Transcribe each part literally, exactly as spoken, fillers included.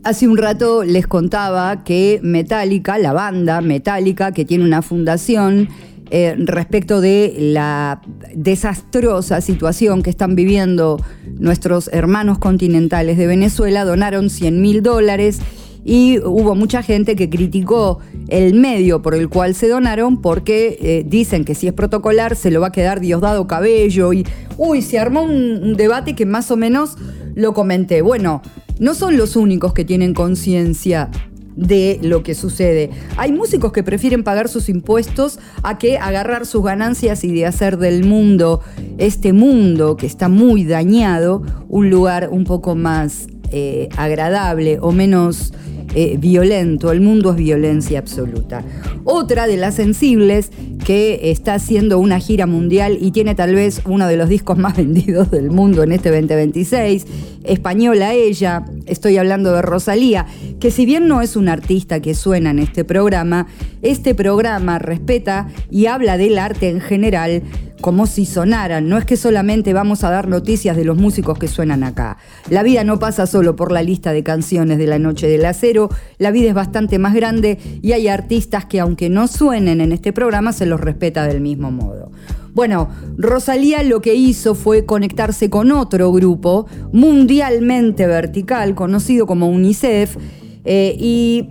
Hace un rato les contaba que Metallica, la banda Metallica, que tiene una fundación eh, respecto de la desastrosa situación que están viviendo nuestros hermanos continentales de Venezuela, donaron cien mil dólares y hubo mucha gente que criticó el medio por el cual se donaron porque eh, dicen que si es protocolar se lo va a quedar Diosdado Cabello y uy, se armó un, un debate que más o menos lo comenté. Bueno, no son los únicos que tienen conciencia de lo que sucede. Hay músicos que prefieren pagar sus impuestos a que agarrar sus ganancias y de hacer del mundo, este mundo que está muy dañado, un lugar un poco más eh, agradable o menos eh, violento. El mundo es violencia absoluta. Otra de las sensibles que está haciendo una gira mundial y tiene tal vez uno de los discos más vendidos del mundo en este veinte veintiséis, española ella, estoy hablando de Rosalía, que si bien no es una artista que suena en este programa, este programa respeta y habla del arte en general como si sonaran. No es que solamente vamos a dar noticias de los músicos que suenan acá. La vida no pasa solo por la lista de canciones de La Noche del Acero, la vida es bastante más grande y hay artistas que aunque no suenen en este programa se los respeta del mismo modo. Bueno, Rosalía lo que hizo fue conectarse con otro grupo mundialmente vertical, conocido como UNICEF, eh, y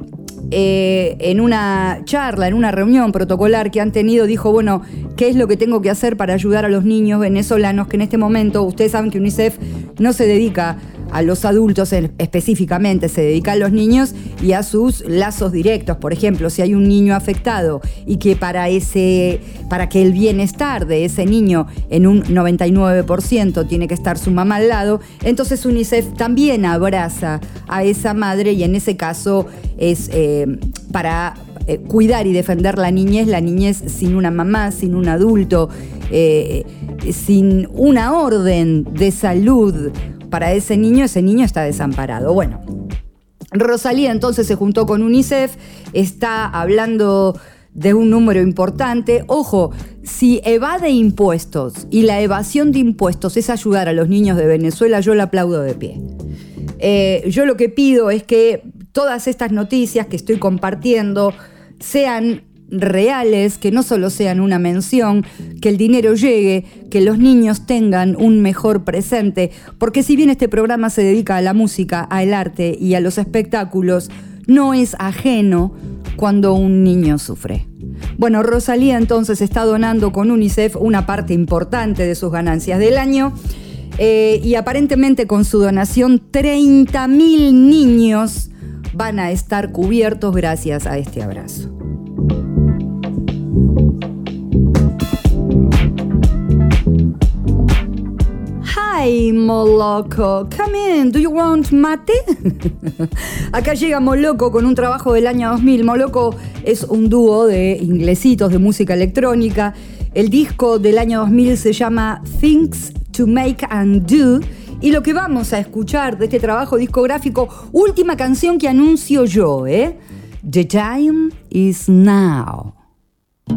eh, en una charla, en una reunión protocolar que han tenido, dijo, bueno, ¿qué es lo que tengo que hacer para ayudar a los niños venezolanos? Que en este momento, ustedes saben que UNICEF no se dedica a los adultos específicamente, se dedica a los niños y a sus lazos directos. Por ejemplo, si hay un niño afectado y que para ese, para que el bienestar de ese niño en un noventa y nueve por ciento tiene que estar su mamá al lado, entonces UNICEF también abraza a esa madre y en ese caso es eh, para eh, cuidar y defender la niñez, la niñez sin una mamá, sin un adulto, eh, sin una orden de salud. Para ese niño, ese niño está desamparado. Bueno, Rosalía entonces se juntó con UNICEF, está hablando de un número importante. Ojo, si evade impuestos y la evasión de impuestos es ayudar a los niños de Venezuela, yo la aplaudo de pie. Eh, yo lo que pido es que todas estas noticias que estoy compartiendo sean reales, que no solo sean una mención, que el dinero llegue, que los niños tengan un mejor presente, porque si bien este programa se dedica a la música, al arte y a los espectáculos, no es ajeno cuando un niño sufre. Bueno, Rosalía entonces está donando con UNICEF una parte importante de sus ganancias del año eh, y aparentemente con su donación treinta mil niños van a estar cubiertos gracias a este abrazo. Hi, Moloco. Come in. Do you want mate? Acá llega Moloco con un trabajo del año dos mil. Moloco es un dúo de inglesitos de música electrónica. El disco del año dos mil se llama Things to Make and Do. Y lo que vamos a escuchar de este trabajo discográfico, última canción que anuncio yo, ¿eh? The time is now.